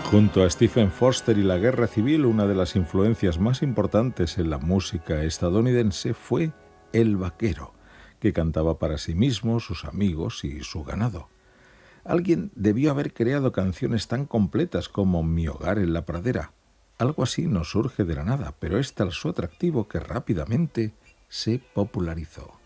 Junto a Stephen Foster y la Guerra Civil, una de las influencias más importantes en la música estadounidense fue el vaquero, que cantaba para sí mismo, sus amigos y su ganado. Alguien debió haber creado canciones tan completas como Mi hogar en la pradera. Algo así no surge de la nada, pero es tal su atractivo que rápidamente se popularizó.